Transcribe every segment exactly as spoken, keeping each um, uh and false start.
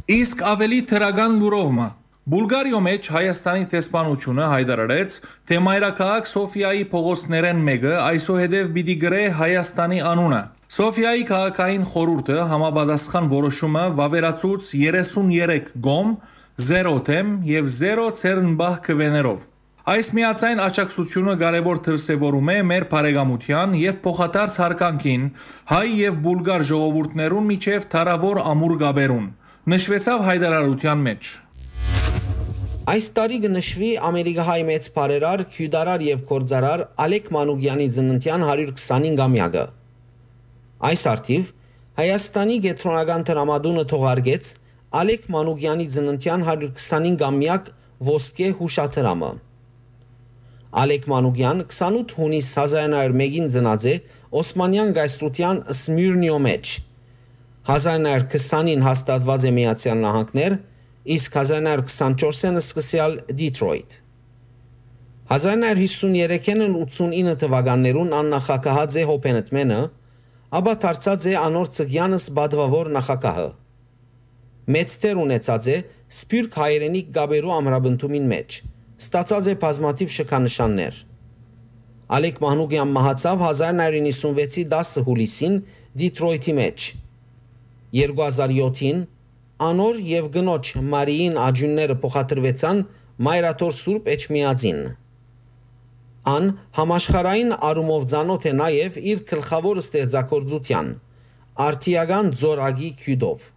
Իսկ ավելի թրագան լուրովը Բուլգարիո մեջ Հայաստանի տեսփանությունը հայտարարեց, թե մայրաքաղաք Սոֆիայի փողոցներեն մեկը այսուհետև պիտի գրե Հայաստանի անունը։ Սոֆիայի քաղաքային խորհուրդը համապատասխան որոշումը վավերացուց երեսուններեք գոմ, զերո թեմ եւ զերո ցերնբահ քվեներով։ Այս միացային աջակցությունը կարևոր դրսևորում է մեր բարեկամության եւ փոխադարձ հարկանքին հայ եւ բուլգար ժողովուրդներուն միջև թարավոր ամուր գաբերուն։ Նշվեցավ հայտարարության մեջ։ Այս տարի կնշվի ամերիկահայ մեծ բարերար, քյուդարար եւ գործարար Ալեք Մանուկյանի ծննդյան հարյուր քսանինգամյակը։ Այս արդիվ Հայաստանի գետրոնական տրամադունը թողարկեց Ալեք Մանուկյանի ծննդյան հարյուր քսանինգամյակ ոսկե հուշաթրամը։ Ալեք Մանուկյան քսանութ հունիս հազար նոյ մեկին ծնած է Օսմանյան գայստրության Սմյուրնիո մեջ։ հազար նոյ քսանին հաստատված է Միացյալ Նահանգներ, իսկ հազար նոյ քսանչորսին սկսյալ Դիթրոյթ։ հազար նոյ հիսուններեքին ութսունինը թվականներուն աննախագահած է հոպենտմենը, ապա դարձած է անոր ծգյանս բադվավոր նախագահը։ Մեծ տեր ունեցած է սփյուռք հայրենիք գաբերու ամրաբնդումին մեջ, ստացած է բազմաթիվ շքանշաններ։ Ալեք Մանուկյան մահացավ հազար նոյ նվեցի դասը հուլիսին Դիթրոյթի մեջ։ երկու հազար յոթին Անոր եւ գնոջ Մարիին աջունները փոխադրվեցան Մայրաթոր Սուրբ Էջմիածին։ Ան համաշխարհային առումով ցանոթ է նաեւ իր գլխավոր ստեղծագործության արտիական ձորագի քյուդով։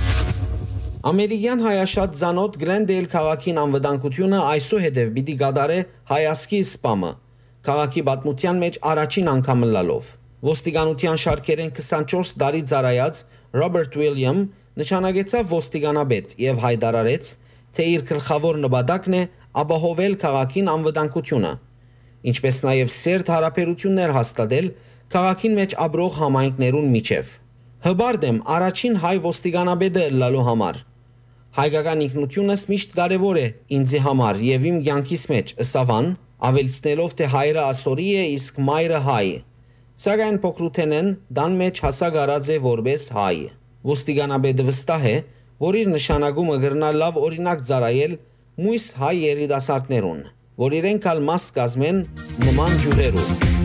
Ամերիկյան հայաշատ ցանոթ Գլենդեյլ քաղաքին անվտանգությունը այսուհետև պիտի գադարե հայասկի սպամը քաղաքի պատմության մեջ առաջին անգամ լալով։ Ոստիկանության շարքերեն քսանչորս տարի ծառայած Ռոբերտ Ուիլյամ նշանակեցավ ոստիկանաբեդ եւ հայտարարեց, թե իր գլխավոր նպատակն է ապահովել քաղաքին անվտանգությունը, ինչպես նաեւ սերտ հարաբերություններ հաստատել քաղաքին մեջ ապրող համայնքներուն միջև։ Հբարդ եմ առաջին հայ ոստիկանաբեդը լալու համար։ Հայկական ինքնությունս միշտ կարևոր է ինձի համար եւ իմ կյանքիս մեջ ըսավան, ավելցնելով թե հայրը ասորի է, իսկ մայրը հայ։ Սակայն փոքրութենեն դան մեջ հասակ արած է որպես հայ։ Ոստիկանաբեդը վստահ է, որ իր նշանակումը գրնա լավ օրինակ ծառայել մույս հայ երիտասարդներուն, որ իրենք ալ մաս կազմեն նման ջուրերու։